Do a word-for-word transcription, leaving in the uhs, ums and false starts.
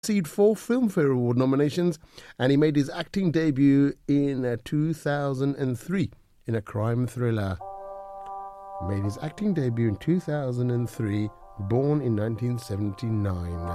received four Filmfare Award nominations, and he made his acting debut in uh, two thousand three in a crime thriller. Made his acting debut in two thousand three, born in nineteen seventy-nine.